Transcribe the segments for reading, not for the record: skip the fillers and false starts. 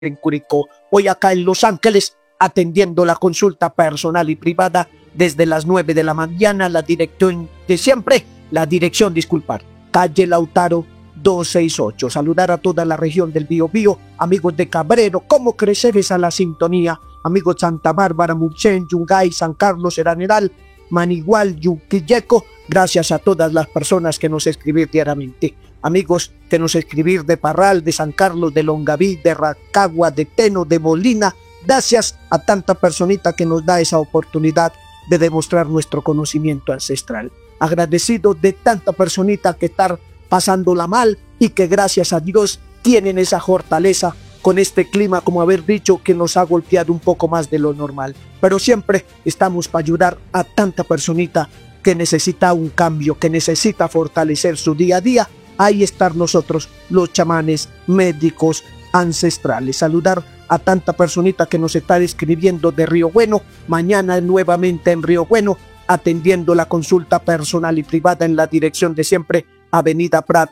en Curicó, hoy acá en Los Ángeles, atendiendo la consulta personal y privada desde las 9 de la mañana, la dirección de siempre, calle Lautaro 268. Saludar a toda la región del Biobío, amigos de Cabrero, cómo crecer esa la sintonía, amigos Santa Bárbara, Murchen, Yungay, San Carlos, Eraneral, Manigual, Yuquilleco, gracias a todas las personas que nos escribir diariamente. Amigos que nos escribir de Parral, de San Carlos, de Longaví, de Rancagua, de Teno, de Molina, gracias a tanta personita que nos da esa oportunidad de demostrar nuestro conocimiento ancestral. Agradecido de tanta personita que está pasándola mal y que gracias a Dios tienen esa fortaleza con este clima, como haber dicho, que nos ha golpeado un poco más de lo normal. Pero siempre estamos para ayudar a tanta personita que necesita un cambio, que necesita fortalecer su día a día. Ahí están nosotros, los chamanes, médicos, ancestrales. Saludar a tanta personita que nos está escribiendo de Río Bueno. Mañana nuevamente en Río Bueno, atendiendo la consulta personal y privada en la dirección de siempre, Avenida Prat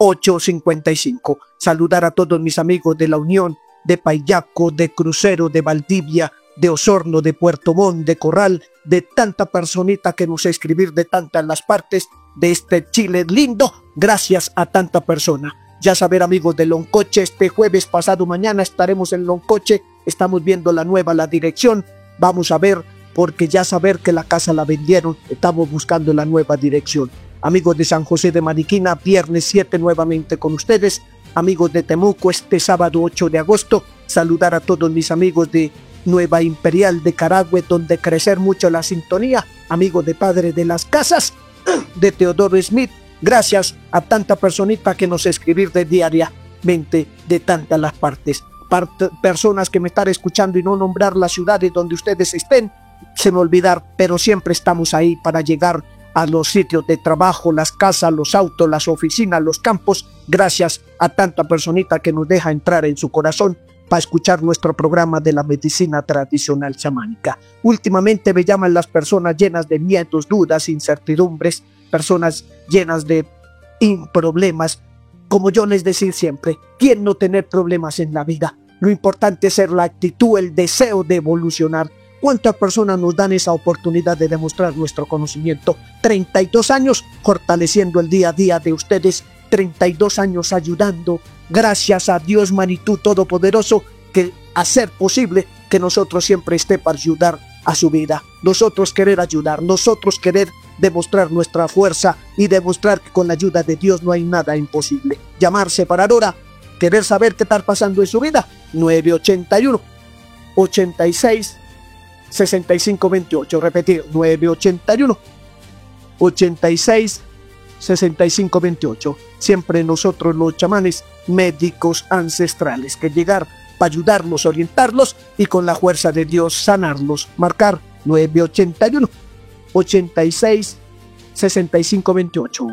855. Saludar a todos mis amigos de La Unión, de Payaco, de Crucero, de Valdivia, de Osorno, de Puerto Montt, de Corral, de tanta personita que nos escribir de tantas las partes de este Chile lindo. Gracias a tanta persona. Ya saber, amigos de Loncoche, este jueves pasado mañana estaremos en Loncoche. Estamos viendo la dirección. Vamos a ver, porque ya saber que la casa la vendieron. Estamos buscando la nueva dirección. Amigos de San José de Mariquina, viernes 7 nuevamente con ustedes. Amigos de Temuco, este sábado 8 de agosto. Saludar a todos mis amigos de Nueva Imperial de Carahue, donde crecer mucho la sintonía. Amigos de Padre de las Casas, de Teodoro Smith. Gracias a tanta personita que nos escribir de diariamente de tantas las partes. Personas que me están escuchando y no nombrar las ciudades donde ustedes estén, se me olvidar, pero siempre estamos ahí para llegar a los sitios de trabajo, las casas, los autos, las oficinas, los campos. Gracias a tanta personita que nos deja entrar en su corazón para escuchar nuestro programa de la medicina tradicional chamánica. Últimamente me llaman las personas llenas de miedos, dudas, incertidumbres, personas llenas de problemas. Como yo les decía siempre, ¿quién no tener problemas en la vida? Lo importante es ser la actitud, el deseo de evolucionar. ¿Cuántas personas nos dan esa oportunidad de demostrar nuestro conocimiento? 32 años fortaleciendo el día a día de ustedes, 32 años ayudando. Gracias a Dios Manitú Todopoderoso, que hacer posible que nosotros siempre esté para ayudar a su vida. Nosotros querer ayudar, nosotros querer demostrar nuestra fuerza y demostrar que con la ayuda de Dios no hay nada imposible. Llamarse para ahora, querer saber qué está pasando en su vida. 981 86 6528. Repetir, 981 86 6528. Siempre nosotros los chamanes, médicos ancestrales, que llegar para ayudarlos, orientarlos y con la fuerza de Dios sanarlos. Marcar 981 86 6528.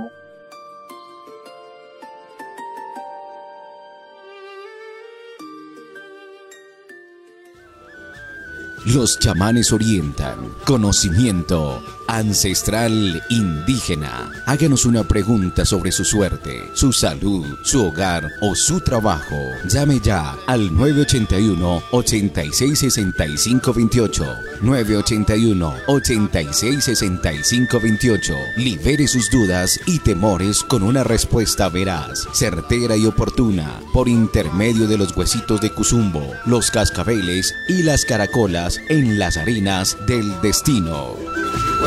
Los chamanes orientan. Conocimiento ancestral indígena. Háganos una pregunta sobre su suerte, su salud, su hogar o su trabajo. Llame ya al 981-866528. 981-866528. Libere sus dudas y temores con una respuesta veraz, certera y oportuna, por intermedio de los huesitos de Cuzumbo, los cascabeles y las caracolas en las harinas del destino.